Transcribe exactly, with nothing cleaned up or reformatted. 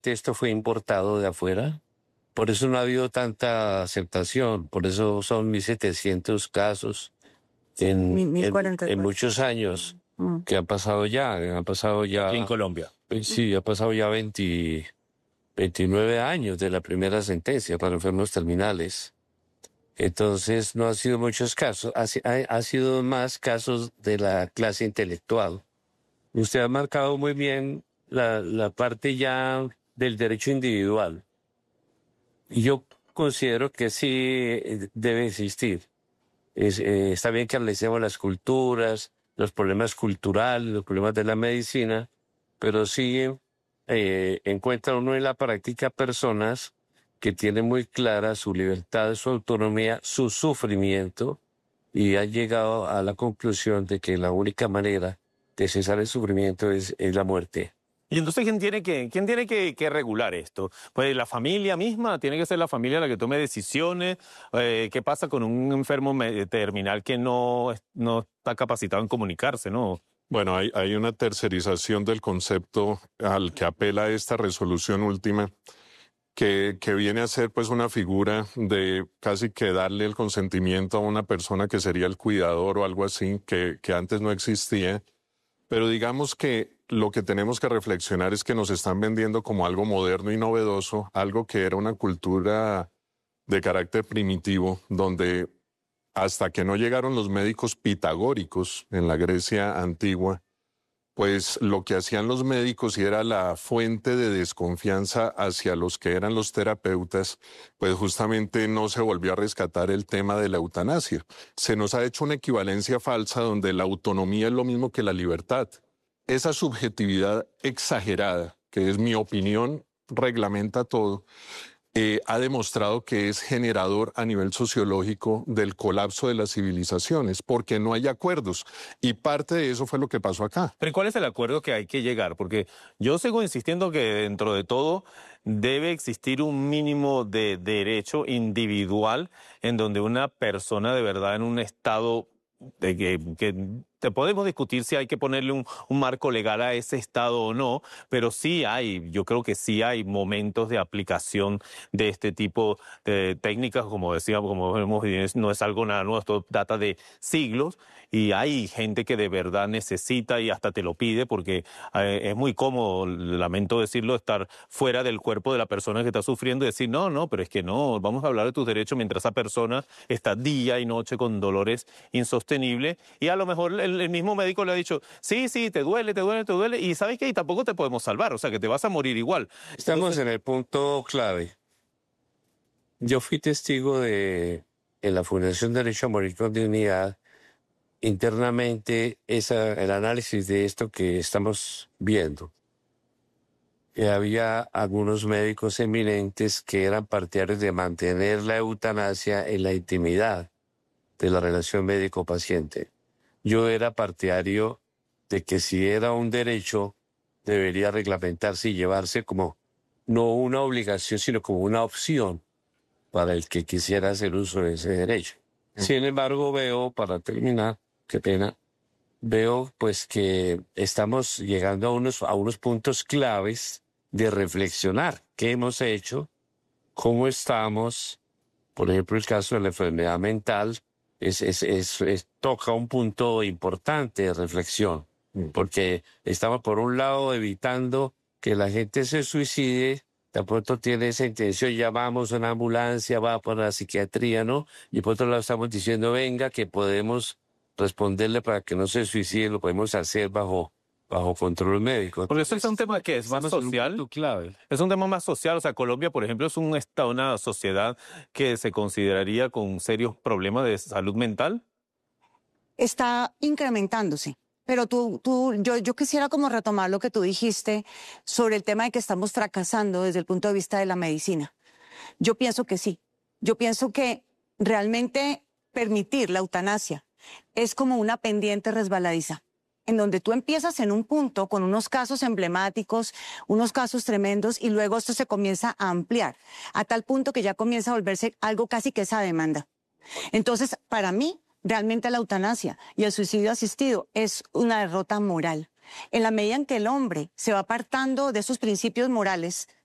esto fue importado de afuera. Por eso no ha habido tanta aceptación, por eso son mil setecientos casos en, en, en muchos años mm. que han pasado ya, han pasado ya... Aquí en Colombia. Sí, ha pasado ya veinte, veintinueve años de la primera sentencia para enfermos terminales. Entonces no han sido muchos casos, ha, ha, ha sido más casos de la clase intelectual. Usted ha marcado muy bien la, la parte ya del derecho individual. Y yo considero que sí debe existir. Es, eh, está bien que analicemos las culturas, los problemas culturales, los problemas de la medicina, pero sí eh, encuentra uno en la práctica personas que tienen muy clara su libertad, su autonomía, su sufrimiento, y han llegado a la conclusión de que la única manera de cesar el sufrimiento es, es la muerte. Y entonces, ¿quién tiene, que, quién tiene que, que regular esto? Pues la familia misma, tiene que ser la familia la que tome decisiones. Eh, ¿Qué pasa con un enfermo terminal que no, no está capacitado en comunicarse, no? Bueno, hay, hay una tercerización del concepto al que apela esta resolución última, que, que viene a ser pues una figura de casi que darle el consentimiento a una persona que sería el cuidador o algo así, que, que antes no existía. Pero digamos que lo que tenemos que reflexionar es que nos están vendiendo como algo moderno y novedoso, algo que era una cultura de carácter primitivo, donde hasta que no llegaron los médicos pitagóricos en la Grecia antigua, pues lo que hacían los médicos y era la fuente de desconfianza hacia los que eran los terapeutas, pues justamente no se volvió a rescatar el tema de la eutanasia. Se nos ha hecho una equivalencia falsa donde la autonomía es lo mismo que la libertad. Esa subjetividad exagerada, que es mi opinión, reglamenta todo, eh, ha demostrado que es generador a nivel sociológico del colapso de las civilizaciones, porque no hay acuerdos. Y parte de eso fue lo que pasó acá. Pero ¿cuál es el acuerdo que hay que llegar? Porque yo sigo insistiendo que dentro de todo debe existir un mínimo de derecho individual en donde una persona de verdad en un estado de que, que te podemos discutir si hay que ponerle un, un marco legal a ese estado o no, pero sí hay, yo creo que sí hay momentos de aplicación de este tipo de técnicas, como decíamos, como vemos, no es algo nada nuevo, esto data de siglos, y hay gente que de verdad necesita y hasta te lo pide, porque eh, es muy cómodo, lamento decirlo, estar fuera del cuerpo de la persona que está sufriendo y decir, no, no, pero es que no, vamos a hablar de tus derechos mientras esa persona está día y noche con dolores insostenibles, y a lo mejor el El mismo médico le ha dicho, sí, sí, te duele, te duele, te duele, y ¿sabes qué? Y tampoco te podemos salvar, o sea, que te vas a morir igual. Estamos Entonces... en el punto clave. Yo fui testigo de, en la Fundación Derecho a Morir con Dignidad, internamente, esa, el análisis de esto que estamos viendo. Que había algunos médicos eminentes que eran partidarios de mantener la eutanasia en la intimidad de la relación médico-paciente. Yo era partidario de que si era un derecho, debería reglamentarse y llevarse como no una obligación, sino como una opción para el que quisiera hacer uso de ese derecho. Mm. Sin embargo, veo, para terminar, qué pena, veo pues que estamos llegando a unos, a unos puntos claves de reflexionar qué hemos hecho, cómo estamos, por ejemplo, el caso de la enfermedad mental, Es, es, es, es, toca un punto importante de reflexión, porque estamos por un lado evitando que la gente se suicide, de pronto tiene esa intención, llamamos a una ambulancia, va para la psiquiatría, ¿no? Y por otro lado estamos diciendo, venga, que podemos responderle para que no se suicide, lo podemos hacer bajo... bajo control médico. Porque eso es un tema que es más social. Un clave. Es un tema más social. O sea, Colombia, por ejemplo, es un estado, una sociedad que se consideraría con serios problemas de salud mental. Está incrementándose. Pero tú, tú, yo, yo quisiera como retomar lo que tú dijiste sobre el tema de que estamos fracasando desde el punto de vista de la medicina. Yo pienso que sí. Yo pienso que realmente permitir la eutanasia es como una pendiente resbaladiza, en donde tú empiezas en un punto con unos casos emblemáticos, unos casos tremendos, y luego esto se comienza a ampliar, a tal punto que ya comienza a volverse algo casi que esa demanda. Entonces, para mí, realmente la eutanasia y el suicidio asistido es una derrota moral. En la medida en que el hombre se va apartando de esos principios morales,